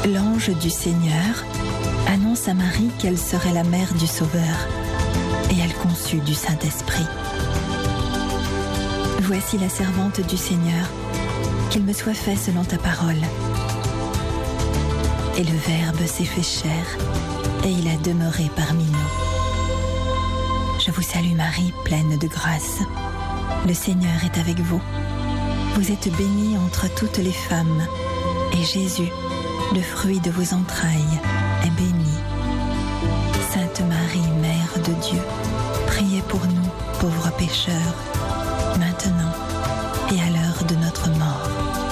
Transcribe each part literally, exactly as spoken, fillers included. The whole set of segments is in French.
l'ange du Seigneur annonce à Marie qu'elle serait la mère du Sauveur, et elle conçut du Saint-Esprit. Voici la servante du Seigneur, qu'il me soit fait selon ta parole. Et le Verbe s'est fait chair, et il a demeuré parmi nous. Je vous salue Marie, pleine de grâce. Le Seigneur est avec vous. Vous êtes bénie entre toutes les femmes, et Jésus, le fruit de vos entrailles, est béni. Sainte Marie, Mère de Dieu, priez pour nous, pauvres pécheurs, maintenant et à l'heure de notre mort.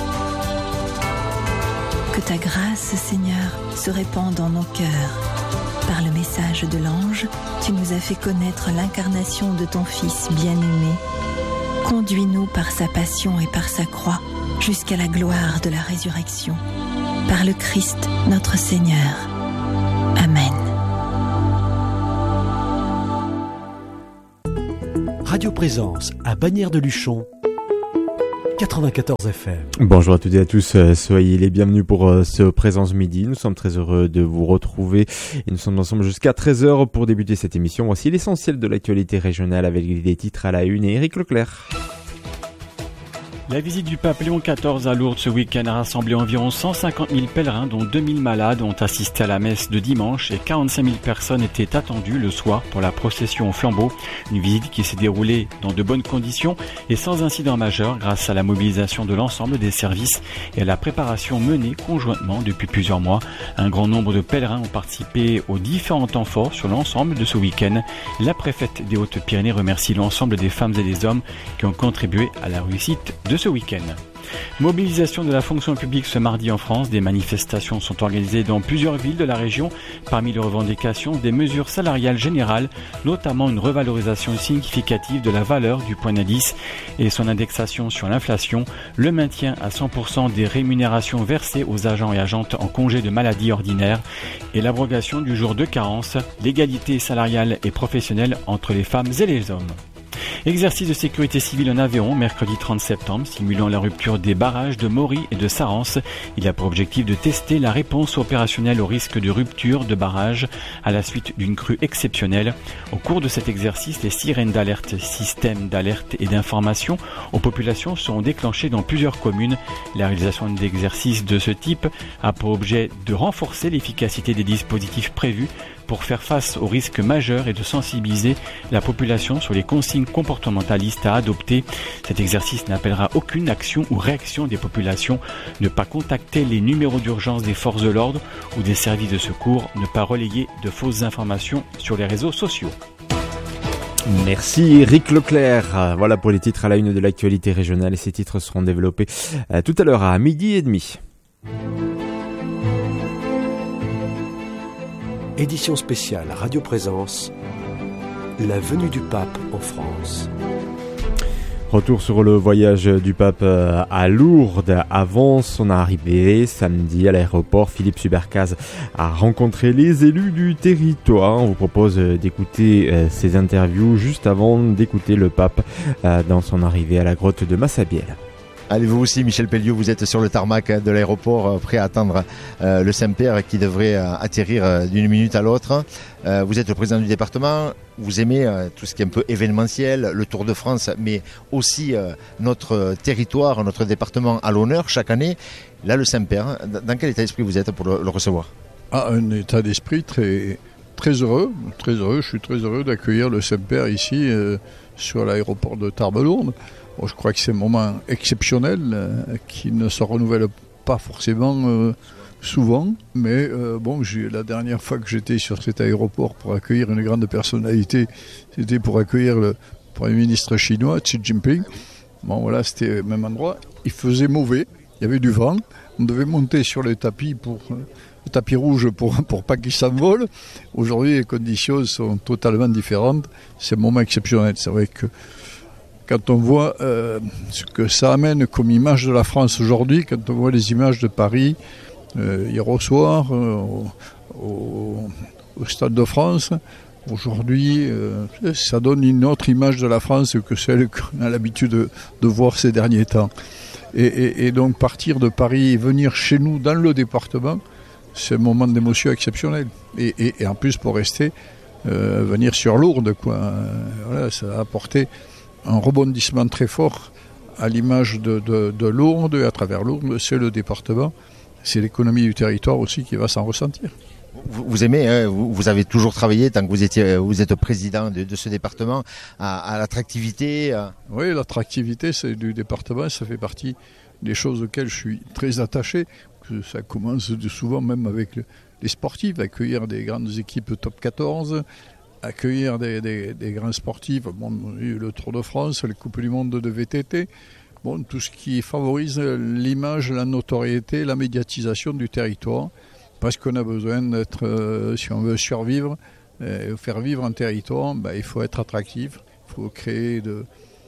Que ta grâce, Seigneur, se répande dans nos cœurs. Par le message de l'ange, tu nous as fait connaître l'incarnation de ton Fils bien-aimé. Conduis-nous par sa passion et par sa croix jusqu'à la gloire de la résurrection. Par le Christ, notre Seigneur. Amen. Radio Présence à Bagnères de Luchon, quatre-vingt-quatorze F M. Bonjour à toutes et à tous, soyez les bienvenus pour euh, ce Présence Midi. Nous sommes très heureux de vous retrouver et nous sommes ensemble jusqu'à treize heures pour débuter cette émission. Voici l'essentiel de l'actualité régionale avec des titres à la une et Éric Leclerc. La visite du pape Léon quatorze à Lourdes ce week-end a rassemblé environ cent cinquante mille pèlerins, dont deux mille malades ont assisté à la messe de dimanche et quarante-cinq mille personnes étaient attendues le soir pour la procession au flambeau. Une visite qui s'est déroulée dans de bonnes conditions et sans incident majeur grâce à la mobilisation de l'ensemble des services et à la préparation menée conjointement depuis plusieurs mois. Un grand nombre de pèlerins ont participé aux différents temps forts sur l'ensemble de ce week-end. La préfète des Hautes-Pyrénées remercie l'ensemble des femmes et des hommes qui ont contribué à la réussite de ce week-end. Mobilisation de la fonction publique ce mardi en France. Des manifestations sont organisées dans plusieurs villes de la région. Parmi les revendications, des mesures salariales générales, notamment une revalorisation significative de la valeur du point d'indice et son indexation sur l'inflation, le maintien à cent pour cent des rémunérations versées aux agents et agentes en congé de maladie ordinaire et l'abrogation du jour de carence, l'égalité salariale et professionnelle entre les femmes et les hommes. Exercice de sécurité civile en Aveyron, mercredi trente septembre, simulant la rupture des barrages de Mory et de Sarance. Il a pour objectif de tester la réponse opérationnelle au risque de rupture de barrage à la suite d'une crue exceptionnelle. Au cours de cet exercice, les sirènes d'alerte, systèmes d'alerte et d'information aux populations seront déclenchées dans plusieurs communes. La réalisation d'exercices de ce type a pour objet de renforcer l'efficacité des dispositifs prévus pour faire face aux risques majeurs et de sensibiliser la population sur les consignes comportementalistes à adopter. Cet exercice n'appellera aucune action ou réaction des populations. Ne pas contacter les numéros d'urgence des forces de l'ordre ou des services de secours. Ne pas relayer de fausses informations sur les réseaux sociaux. Merci Éric Leclerc. Voilà pour les titres à la une de l'actualité régionale et ces titres seront développés euh, tout à l'heure à midi et demi. Édition spéciale Radio Présence, la venue du pape en France. Retour sur le voyage du pape à Lourdes. Avant son arrivée samedi à l'aéroport, Philippe Subercaz a rencontré les élus du territoire. On vous propose d'écouter ces interviews juste avant d'écouter le pape dans son arrivée à la grotte de Massabielle. Allez, vous aussi, Michel Pelliot, vous êtes sur le tarmac de l'aéroport, prêt à attendre euh, le Saint-Père qui devrait euh, atterrir euh, d'une minute à l'autre. Euh, vous êtes le président du département, vous aimez euh, tout ce qui est un peu événementiel, le Tour de France, mais aussi euh, notre territoire, notre département à l'honneur chaque année. Là, le Saint-Père, dans quel état d'esprit vous êtes pour le, le recevoir ? Ah, un état d'esprit très, très heureux, très heureux. Je suis très heureux d'accueillir le Saint-Père ici euh, sur l'aéroport de Tarbes-Lourdes. Bon, je crois que c'est un moment exceptionnel euh, qui ne se renouvelle pas forcément euh, souvent, mais euh, bon, j'ai, la dernière fois que j'étais sur cet aéroport pour accueillir une grande personnalité, c'était pour accueillir le Premier ministre chinois, Xi Jinping. Bon, voilà, c'était le même endroit. Il faisait mauvais, il y avait du vent, on devait monter sur le tapis pour euh, le tapis rouge pour pour pas qu'il s'envole. Aujourd'hui, les conditions sont totalement différentes. C'est un moment exceptionnel. C'est vrai que quand on voit euh, ce que ça amène comme image de la France aujourd'hui, quand on voit les images de Paris euh, hier au soir, euh, au, au, au Stade de France, aujourd'hui, euh, ça donne une autre image de la France que celle qu'on a l'habitude de, de voir ces derniers temps. Et, et, et donc partir de Paris et venir chez nous dans le département, c'est un moment d'émotion exceptionnel. Et, et, et en plus, pour rester, euh, venir sur Lourdes, quoi. Euh, voilà, ça a apporté un rebondissement très fort à l'image de, de, de Lourdes, et à travers Lourdes, c'est le département, c'est l'économie du territoire aussi qui va s'en ressentir. Vous, vous aimez, hein, vous, vous avez toujours travaillé, tant que vous, étiez, vous êtes président de, de ce département, à, à l'attractivité à... Oui, l'attractivité c'est du département, ça fait partie des choses auxquelles je suis très attaché. Ça commence souvent même avec les sportifs, accueillir des grandes équipes top quatorze, accueillir des, des, des grands sportifs, bon, le Tour de France, les Coupes du Monde de V T T, bon, tout ce qui favorise l'image, la notoriété, la médiatisation du territoire, parce qu'on a besoin d'être, euh, si on veut survivre, euh, faire vivre un territoire, ben, il faut être attractif, il faut créer de,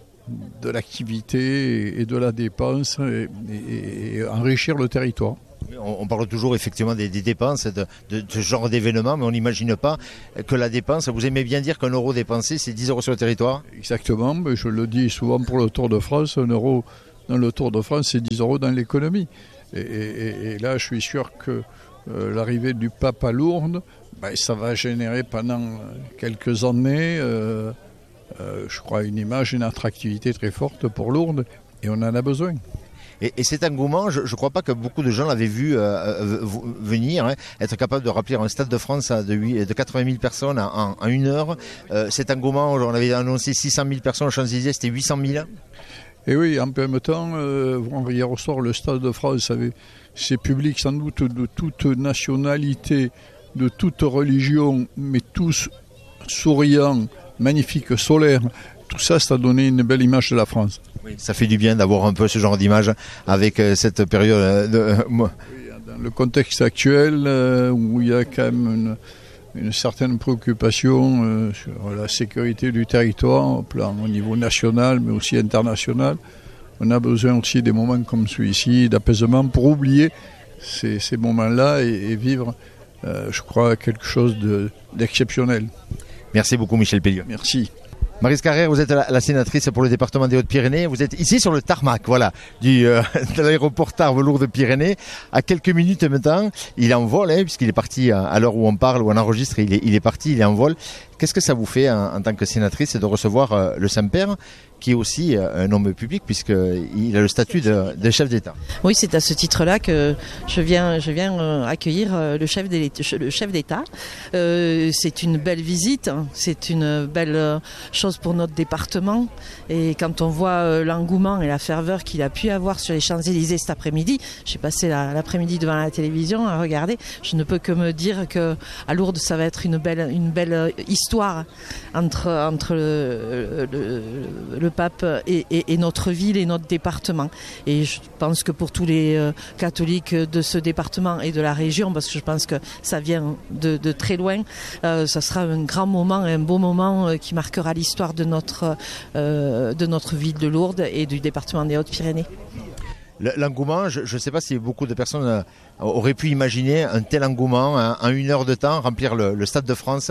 de l'activité et de la dépense et, et, et enrichir le territoire. On parle toujours effectivement des, des dépenses de, de, de ce genre d'événements, mais on n'imagine pas que la dépense, vous aimez bien dire qu'un euro dépensé, c'est dix euros sur le territoire? Exactement, mais je le dis souvent pour le Tour de France, un euro dans le Tour de France, c'est dix euros dans l'économie. Et, et, et là, je suis sûr que euh, l'arrivée du pape à Lourdes, ben, ça va générer pendant quelques années, euh, euh, je crois, une image, une attractivité très forte pour Lourdes, et on en a besoin. Et, et cet engouement, je ne crois pas que beaucoup de gens l'avaient vu euh, venir, hein, être capable de remplir un stade de France de, de quatre-vingt mille personnes en, en une heure. Euh, cet engouement, on avait annoncé six cent mille personnes aux Champs-Élysées, c'était huit cent mille. Et oui, en même temps, euh, hier au soir, le stade de France avait ses publics sans doute de toute nationalité, de toute religion, mais tous souriants, magnifiques, solaires. Tout ça, ça a donné une belle image de la France. Oui, ça fait du bien d'avoir un peu ce genre d'image avec euh, cette période. De, euh, oui, dans le contexte actuel, euh, où il y a quand même une, une certaine préoccupation euh, sur la sécurité du territoire, au plan au niveau national, mais aussi international, on a besoin aussi des moments comme celui-ci, d'apaisement, pour oublier ces, ces moments-là et, et vivre, euh, je crois, quelque chose de, d'exceptionnel. Merci beaucoup, Michel Pelliot. Merci. Maryse Carrère, vous êtes la, la sénatrice pour le département des Hautes-Pyrénées. Vous êtes ici sur le tarmac, voilà, du, euh, de l'aéroport Tarbes-Lourdes-Pyrénées. À quelques minutes maintenant, il est en vol, hein, puisqu'il est parti à, à l'heure où on parle, où on enregistre, il est, il est parti, il est en vol. Qu'est-ce que ça vous fait en, en tant que sénatrice de recevoir euh, le Saint-Père, qui est aussi euh, un homme public, puisqu'il a le statut de, de chef d'État? Oui, c'est à ce titre-là que je viens, je viens euh, accueillir euh, le chef le chef d'État. Euh, c'est une belle visite, hein, c'est une belle euh, chose pour notre département. Et quand on voit euh, l'engouement et la ferveur qu'il a pu avoir sur les Champs-Élysées cet après-midi, j'ai passé la, l'après-midi devant la télévision à regarder, je ne peux que me dire qu'à Lourdes, ça va être une belle, une belle histoire entre, entre le, le, le pape et, et, et notre ville et notre département. Et je pense que pour tous les euh, catholiques de ce département et de la région, parce que je pense que ça vient de, de très loin, euh, ça sera un grand moment, un beau moment euh, qui marquera l'histoire de notre, euh, de notre ville de Lourdes et du département des Hautes-Pyrénées. L'engouement, je ne sais pas si beaucoup de personnes auraient pu imaginer un tel engouement hein, en une heure de temps, remplir le, le Stade de France,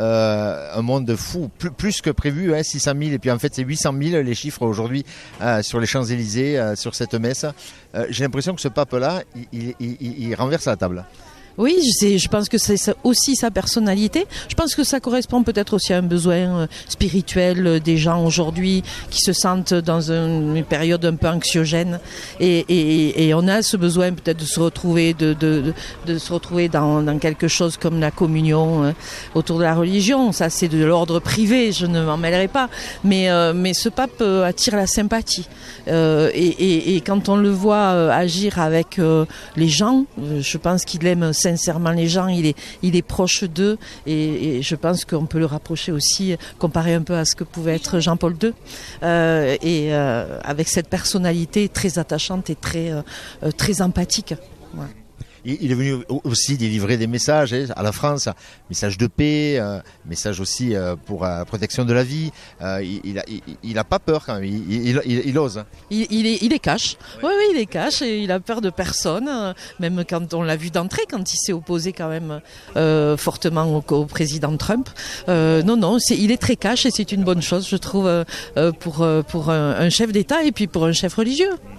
euh, un monde fou, plus, plus que prévu, hein, six cent mille, et puis en fait c'est huit cent mille les chiffres aujourd'hui euh, sur les Champs-Élysées, euh, sur cette messe. Euh, j'ai l'impression que ce pape-là, il, il, il, il renverse la table. Oui, je, sais, je pense que c'est aussi sa personnalité. Je pense que ça correspond peut-être aussi à un besoin spirituel des gens aujourd'hui qui se sentent dans une période un peu anxiogène. Et, et, et on a ce besoin peut-être de se retrouver, de, de, de se retrouver dans, dans quelque chose comme la communion euh, autour de la religion. Ça, c'est de l'ordre privé, je ne m'en mêlerai pas. Mais, euh, mais ce pape euh, attire la sympathie. Euh, et, et, et quand on le voit euh, agir avec euh, les gens, euh, je pense qu'il aime sincèrement les gens, il est, il est proche d'eux et, et je pense qu'on peut le rapprocher aussi, comparé un peu à ce que pouvait être Jean-Paul deux, euh, et euh, avec cette personnalité très attachante et très, euh, très empathique. Ouais. Il est venu aussi délivrer des messages à la France, messages de paix, euh, messages aussi euh, pour la protection de la vie. Euh, il n'a il, il a pas peur quand même, il, il, il, il ose. Il, il, est, il est cash, oui, oui, il est cash et il a peur de personne, même quand on l'a vu d'entrée, quand il s'est opposé quand même euh, fortement au, au président Trump. Euh, non, non, c'est, il est très cash et c'est une bonne chose, je trouve, euh, pour, pour un, un chef d'État et puis pour un chef religieux. Voilà.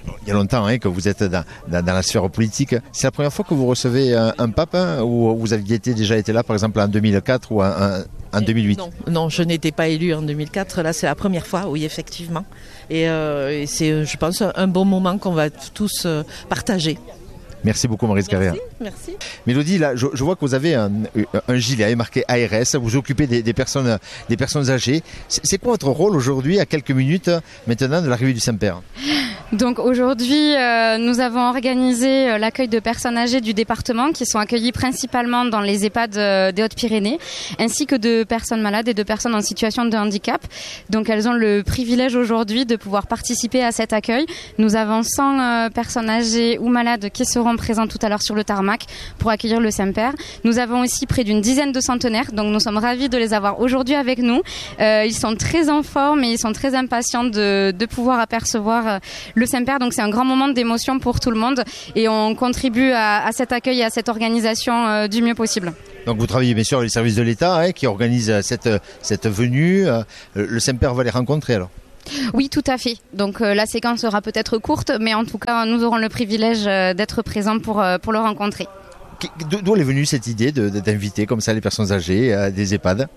Il y a longtemps hein, que vous êtes dans, dans, dans la sphère politique. C'est la première fois que vous recevez un, un pape hein, ou vous aviez été, déjà été là par exemple en deux mille quatre ou en, en deux mille huit? Non, non, je n'étais pas élue en deux mille quatre. Là, c'est la première fois, oui, effectivement. Et, euh, et c'est, je pense, un bon moment qu'on va tous euh, partager. Merci beaucoup Maryse Carrère. Merci, merci. Mélodie, là, je, je vois que vous avez un, un gilet marqué A R S, vous occupez des, des, personnes, des personnes âgées. C'est, c'est quoi votre rôle aujourd'hui, à quelques minutes maintenant de l'arrivée du Saint-Père? Donc aujourd'hui, euh, nous avons organisé euh, l'accueil de personnes âgées du département qui sont accueillies principalement dans les EHPAD euh, des Hautes-Pyrénées, ainsi que de personnes malades et de personnes en situation de handicap. Donc elles ont le privilège aujourd'hui de pouvoir participer à cet accueil. Nous avons cent euh, personnes âgées ou malades qui seront présentes tout à l'heure sur le tarmac pour accueillir le Saint-Père. Nous avons aussi près d'une dizaine de centenaires, donc nous sommes ravis de les avoir aujourd'hui avec nous. Euh, ils sont très en forme et ils sont très impatients de, de pouvoir apercevoir euh, le Saint-Père, donc c'est un grand moment d'émotion pour tout le monde et on contribue à, à cet accueil et à cette organisation euh, du mieux possible. Donc vous travaillez bien sûr avec les services de l'État hein, qui organisent cette, cette venue. Euh, le Saint-Père va les rencontrer alors? Oui, tout à fait. Donc euh, la séquence sera peut-être courte, mais en tout cas nous aurons le privilège euh, d'être présents pour, euh, pour le rencontrer. D'où est venue cette idée de, d'inviter comme ça les personnes âgées à des EHPAD?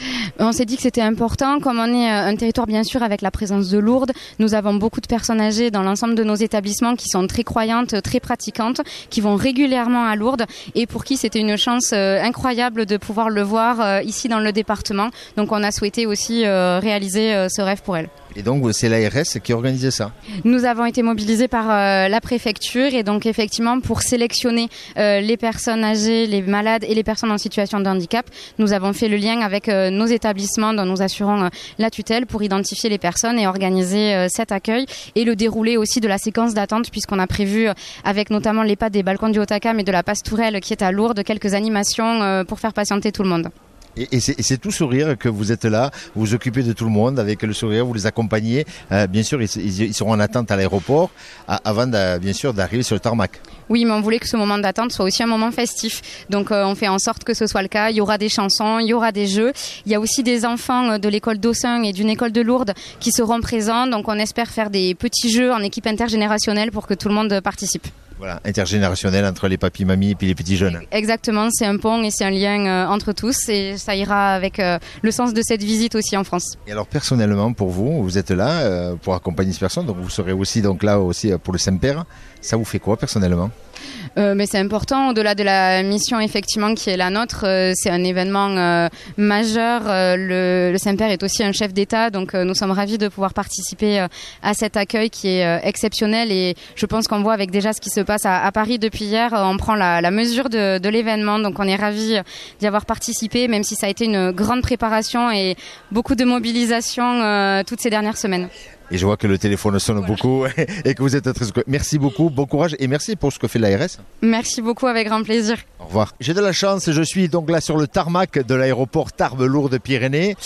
On s'est dit que c'était important, comme on est un territoire bien sûr avec la présence de Lourdes, nous avons beaucoup de personnes âgées dans l'ensemble de nos établissements qui sont très croyantes, très pratiquantes, qui vont régulièrement à Lourdes et pour qui c'était une chance incroyable de pouvoir le voir ici dans le département. Donc on a souhaité aussi réaliser ce rêve pour elles. Et donc c'est l'A R S qui organisait ça? Nous avons été mobilisés par euh, la préfecture et donc effectivement pour sélectionner euh, les personnes âgées, les malades et les personnes en situation de handicap, nous avons fait le lien avec euh, nos établissements dont nous assurons euh, la tutelle pour identifier les personnes et organiser euh, cet accueil et le déroulé aussi de la séquence d'attente puisqu'on a prévu euh, avec notamment l'EHPAD des Balcons du Haut-Acam et de la Pastourelle qui est à Lourdes quelques animations euh, pour faire patienter tout le monde. Et, et, c'est, et c'est tout sourire que vous êtes là, vous vous occupez de tout le monde avec le sourire, vous les accompagnez. Euh, bien sûr, ils, ils seront en attente à l'aéroport à, avant de, bien sûr d'arriver sur le tarmac. Oui, mais on voulait que ce moment d'attente soit aussi un moment festif. Donc euh, on fait en sorte que ce soit le cas. Il y aura des chansons, il y aura des jeux. Il y a aussi des enfants de l'école d'Aussin et d'une école de Lourdes qui seront présents. Donc on espère faire des petits jeux en équipe intergénérationnelle pour que tout le monde participe. Voilà, intergénérationnel entre les papis, mamies et puis les petits jeunes. Exactement, c'est un pont et c'est un lien euh, entre tous et ça ira avec euh, le sens de cette visite aussi en France. Et alors personnellement pour vous, vous êtes là euh, pour accompagner ces personnes, donc vous serez aussi donc là aussi pour le Saint-Père. Ça vous fait quoi personnellement ? Euh, mais c'est important, au-delà de la mission effectivement qui est la nôtre, euh, c'est un événement euh, majeur. Euh, le, le Saint-Père est aussi un chef d'État, donc euh, nous sommes ravis de pouvoir participer euh, à cet accueil qui est euh, exceptionnel et je pense qu'on voit avec déjà ce qui se passe à, à Paris depuis hier, euh, on prend la, la mesure de, de l'événement, donc on est ravis d'y avoir participé, même si ça a été une grande préparation et beaucoup de mobilisation euh, toutes ces dernières semaines. Et je vois que le téléphone sonne voilà. beaucoup et que vous êtes très... Merci beaucoup, bon courage et merci pour ce que fait l'A R S. Merci beaucoup, avec grand plaisir. Au revoir. J'ai de la chance, je suis donc là sur le tarmac de l'aéroport Tarbes-Lourdes-Pyrénées.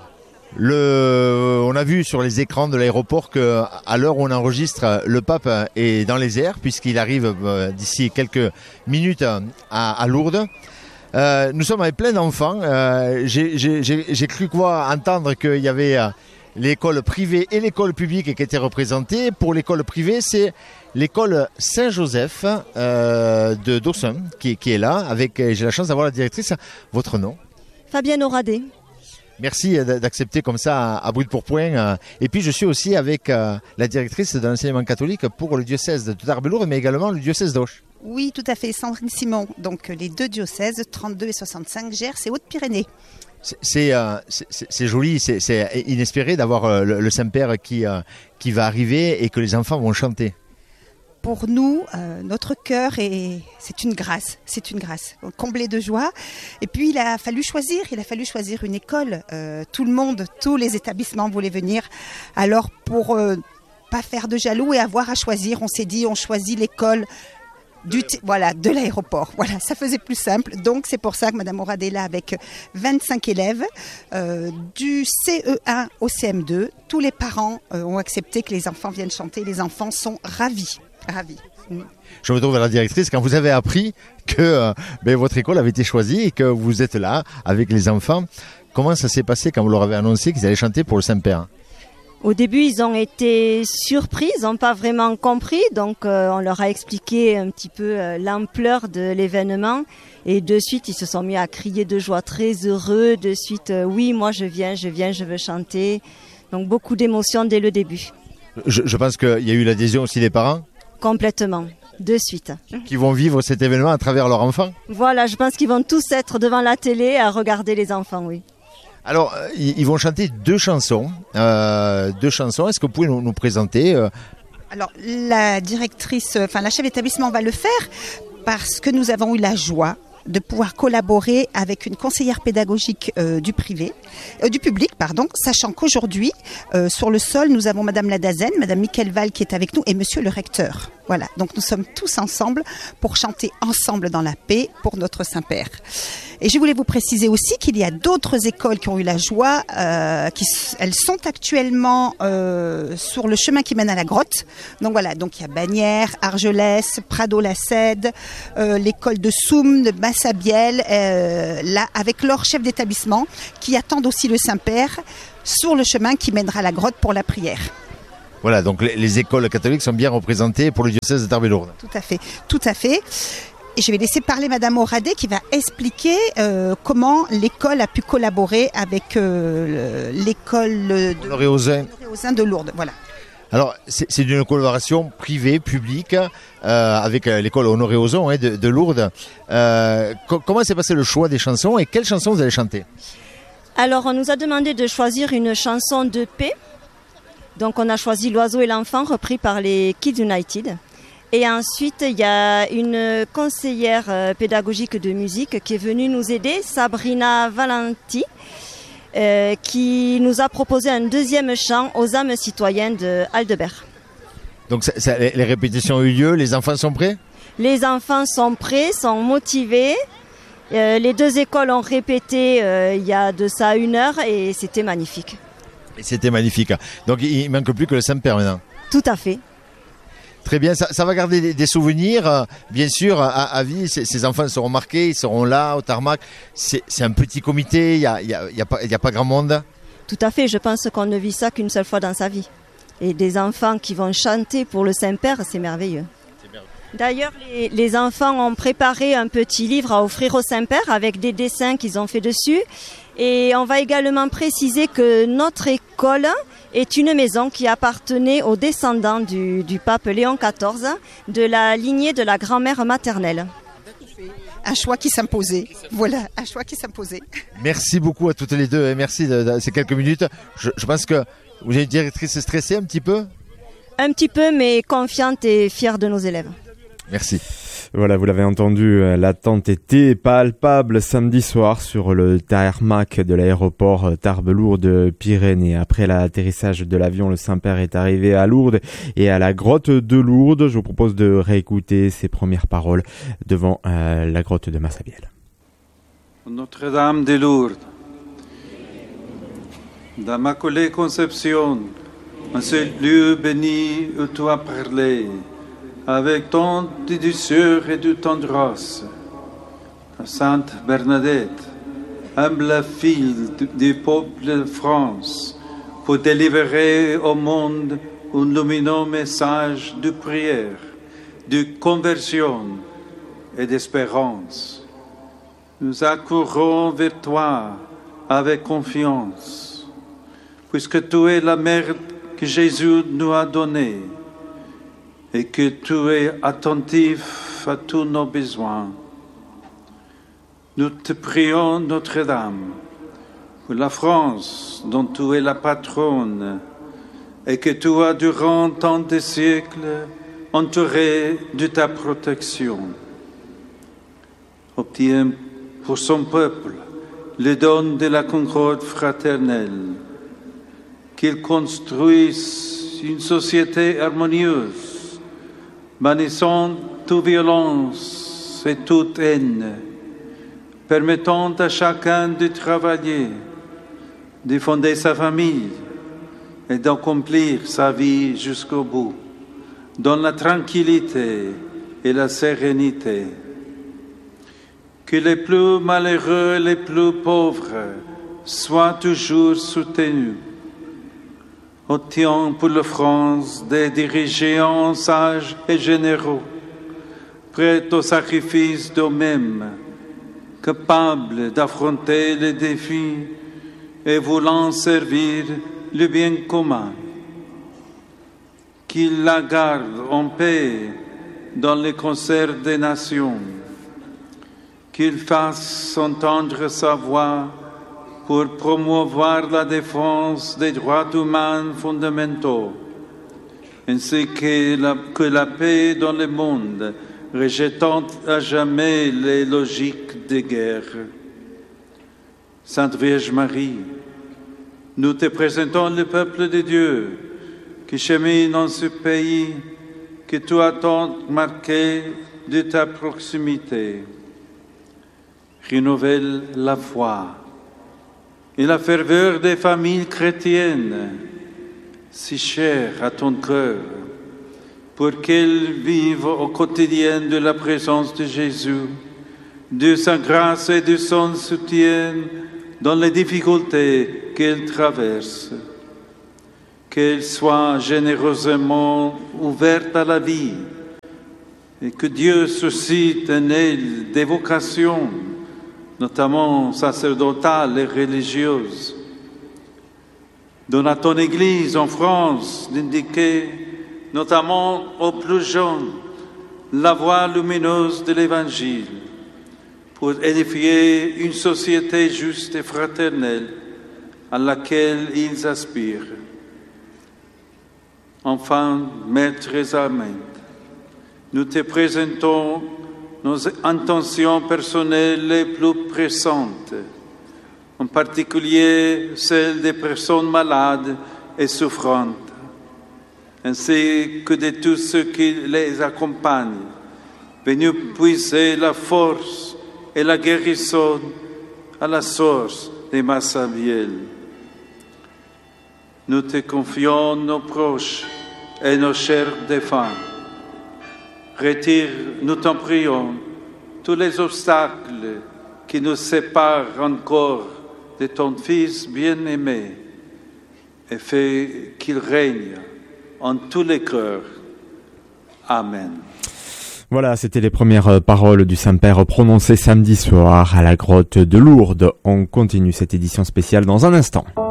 Le... On a vu sur les écrans de l'aéroport qu'à l'heure où on enregistre, le pape est dans les airs puisqu'il arrive d'ici quelques minutes à, à Lourdes. Euh, nous sommes avec plein d'enfants. Euh, j'ai, j'ai, j'ai, j'ai cru quoi entendre qu'il y avait... Euh, l'école privée et l'école publique qui étaient représentées. Pour l'école privée, c'est l'école Saint-Joseph euh, de Dawson qui, qui est là. Avec, j'ai la chance d'avoir la directrice. Votre nom ? Fabienne Oradé. Merci d'accepter comme ça à brut pour point. Et puis je suis aussi avec la directrice de l'enseignement catholique pour le diocèse de Tarbes-Lourdes, mais également le diocèse d'Auch. Oui, tout à fait, Sandrine Simon. Donc les deux diocèses, trente-deux et soixante-cinq, Gers et Hautes-Pyrénées. C'est, c'est, euh, c'est, c'est joli, c'est, c'est inespéré d'avoir euh, le, le Saint-Père qui, euh, qui va arriver et que les enfants vont chanter. Pour nous, euh, notre cœur, est, c'est une grâce, c'est une grâce, comblé de joie. Et puis il a fallu choisir, il a fallu choisir une école. Euh, tout le monde, tous les établissements voulaient venir. Alors pour euh, pas faire de jaloux et avoir à choisir, on s'est dit on choisit l'école. Du t- voilà, de l'aéroport. Voilà, ça faisait plus simple. Donc, c'est pour ça que Madame Oradé est là avec vingt-cinq élèves, euh, du C E un au C M deux. Tous les parents euh, ont accepté que les enfants viennent chanter. Les enfants sont ravis, ravis. Mm. Je me tourne vers la directrice. Quand vous avez appris que euh, ben, votre école avait été choisie et que vous êtes là avec les enfants, comment ça s'est passé quand vous leur avez annoncé qu'ils allaient chanter pour le Saint-Père ? Au début, ils ont été surpris, ils n'ont pas vraiment compris, donc euh, on leur a expliqué un petit peu euh, l'ampleur de l'événement et de suite, ils se sont mis à crier de joie, très heureux, de suite, euh, oui, moi je viens, je viens, je veux chanter, donc beaucoup d'émotions dès le début. Je, je pense qu'il y a eu l'adhésion aussi des parents. Complètement, de suite. Qui vont vivre cet événement à travers leurs enfants. Voilà, je pense qu'ils vont tous être devant la télé à regarder les enfants, oui. Alors, euh, ils vont chanter deux chansons. Euh, deux chansons. Est-ce que vous pouvez nous, nous présenter euh... Alors, la directrice, enfin la chef d'établissement va le faire parce que nous avons eu la joie de pouvoir collaborer avec une conseillère pédagogique euh, du privé, euh, du public, pardon, sachant qu'aujourd'hui, euh, sur le sol, nous avons Madame Ladazen, Madame Michael Val qui est avec nous et Monsieur le recteur. Voilà, donc nous sommes tous ensemble pour chanter ensemble dans la paix pour notre Saint-Père. Et je voulais vous préciser aussi qu'il y a d'autres écoles qui ont eu la joie, euh, qui, elles sont actuellement euh, sur le chemin qui mène à la grotte. Donc voilà, donc il y a Bagnères, Argelès, Prado-la-Cède, euh, l'école de Soum, de Massabielle, euh, là avec leur chef d'établissement qui attendent aussi le Saint-Père sur le chemin qui mènera à la grotte pour la prière. Voilà, donc les, les écoles catholiques sont bien représentées pour le diocèse de Tarbes-Lourdes. Tout à fait, tout à fait. Et je vais laisser parler Madame Oradé qui va expliquer euh, comment l'école a pu collaborer avec euh, l'école de Honoré-Ozun de Lourdes. Voilà. Alors, c'est, c'est une collaboration privée, publique, euh, avec euh, l'école Honoré-Ozun hein, de, de Lourdes. Euh, co- comment s'est passé le choix des chansons et quelles chansons vous allez chanter? Alors, on nous a demandé de choisir une chanson de paix. Donc, on a choisi L'Oiseau et l'Enfant, repris par les Kids United. Et ensuite, il y a une conseillère euh, pédagogique de musique qui est venue nous aider, Sabrina Valenti, euh, qui nous a proposé un deuxième chant aux âmes citoyennes de Aldebert. Donc ça, ça, les répétitions ont eu lieu, les enfants sont prêts? Les enfants sont prêts, sont motivés. Euh, les deux écoles ont répété euh, il y a de ça une heure et c'était magnifique. Et c'était magnifique. Donc il ne manque plus que le Saint-Père maintenant. Tout à fait. Très bien, ça, ça va garder des, des souvenirs, euh, bien sûr, à, à vie. Ces, ces enfants seront marqués, ils seront là au tarmac. C'est, c'est un petit comité, il n'y a, y a, y a, pas, y a pas grand monde. Tout à fait, je pense qu'on ne vit ça qu'une seule fois dans sa vie. Et des enfants qui vont chanter pour le Saint-Père, c'est merveilleux. C'est merveilleux. D'ailleurs, les, les enfants ont préparé un petit livre à offrir au Saint-Père avec des dessins qu'ils ont fait dessus. Et on va également préciser que notre école est une maison qui appartenait aux descendants du, du pape Léon quatorze, de la lignée de la grand-mère maternelle. Un choix qui s'imposait. Voilà, un choix qui s'imposait. Merci beaucoup à toutes les deux et merci de, de ces quelques minutes. Je, je pense que vous êtes directrice stressée un petit peu? Un petit peu, mais confiante et fière de nos élèves. Merci. Voilà, vous l'avez entendu, l'attente était palpable samedi soir sur le tarmac de l'aéroport Tarbes-Lourdes-Pyrénées. Après l'atterrissage de l'avion, le Saint-Père est arrivé à Lourdes et à la grotte de Lourdes. Je vous propose de réécouter ses premières paroles devant euh, la grotte de Massabielle. Notre-Dame de Lourdes, d'Immaculée Conception, en ce lieu béni où tu as parlé, avec tant de douceur et de tendresse, la Sainte Bernadette, humble fille du peuple de France, pour délivrer au monde un lumineux message de prière, de conversion et d'espérance. Nous accourons vers toi avec confiance, puisque tu es la mère que Jésus nous a donnée, et que tu es attentif à tous nos besoins. Nous te prions, Notre-Dame, pour la France, dont tu es la patronne, et que tu as durant tant de siècles entouré de ta protection. Obtiens pour son peuple le don de la concorde fraternelle, qu'il construise une société harmonieuse, bannissant toute violence et toute haine, permettant à chacun de travailler, de fonder sa famille et d'accomplir sa vie jusqu'au bout, dans la tranquillité et la sérénité. Que les plus malheureux et les plus pauvres soient toujours soutenus. Obtiens pour la France des dirigeants sages et généreux, prêts au sacrifice d'eux-mêmes, capables d'affronter les défis et voulant servir le bien commun. Qu'il la garde en paix dans le concert des nations, qu'il fasse entendre sa voix pour promouvoir la défense des droits humains fondamentaux, ainsi que la, que la paix dans le monde, rejetant à jamais les logiques de guerre. Sainte Vierge Marie, nous te présentons le peuple de Dieu qui chemine dans ce pays que tu as tant marqué de ta proximité. Renouvelle la foi et la ferveur des familles chrétiennes, si chères à ton cœur, pour qu'elles vivent au quotidien de la présence de Jésus, de sa grâce et de son soutien dans les difficultés qu'elles traversent. Qu'elles soient généreusement ouvertes à la vie et que Dieu suscite en elles des vocations, notamment sacerdotales et religieuses. Donne à ton Église en France d'indiquer, notamment aux plus jeunes, la voie lumineuse de l'Évangile pour édifier une société juste et fraternelle à laquelle ils aspirent. Enfin, Mère très amène, nous te présentons nos intentions personnelles les plus pressantes, en particulier celles des personnes malades et souffrantes, ainsi que de tous ceux qui les accompagnent, venus puiser la force et la guérison à la source des Massabielles. Nous te confions nos proches et nos chers défunts. Retire, nous t'en prions, tous les obstacles qui nous séparent encore de ton Fils bien-aimé et fais qu'il règne en tous les cœurs. Amen. Voilà, c'était les premières paroles du Saint-Père prononcées samedi soir à la grotte de Lourdes. On continue cette édition spéciale dans un instant.